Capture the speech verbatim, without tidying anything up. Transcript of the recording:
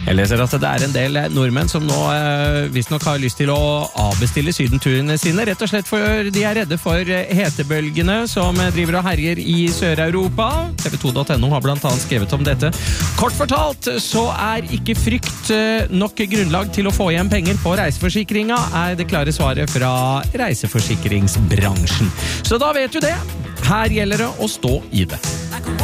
Jeg leser at det er en del nordmenn som nå eh, visst nok har lyst til å avbestille sydenturene sine, rett og slett for de er redde for hetebølgene som driver og herjer i Sør-Europa. T V to punktum no har blant annet skrevet om dette. Kort fortalt så er ikke frykt nok grunnlag til å få igjen penger på reiseforsikringa, er det klare svaret fra reiseforsikringsbransjen. Så da vet du det. Her gjelder det å stå i det.